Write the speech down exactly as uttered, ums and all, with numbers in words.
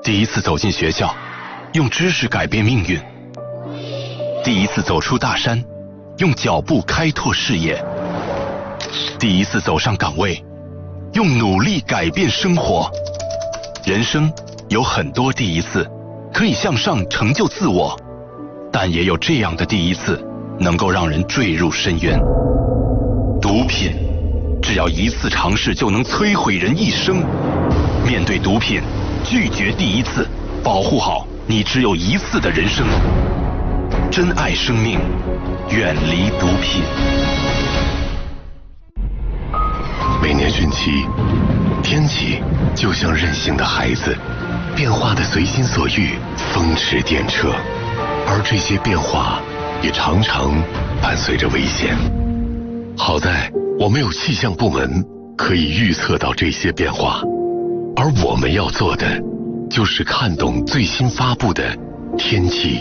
第一次走进学校，用知识改变命运；第一次走出大山，用脚步开拓视野；第一次走上岗位，用努力改变生活。人生有很多第一次，可以向上成就自我，但也有这样的第一次，能够让人坠入深渊。毒品，只要一次尝试就能摧毁人一生。面对毒品，拒绝第一次，保护好你只有一次的人生。珍爱生命，远离毒品。 每年汛期，天气就像任性的孩子，变化的随心所欲，风驰电掣。而这些变化也常常伴随着危险。好在我们有气象部门可以预测到这些变化，而我们要做的就是看懂最新发布的天气